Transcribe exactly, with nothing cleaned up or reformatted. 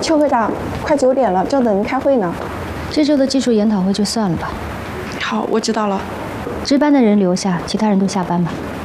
邱科长，快九点了，正等您开会呢。 这周的技术研讨会就算了吧。 好，我知道了。 值班的人留下，其他人都下班吧。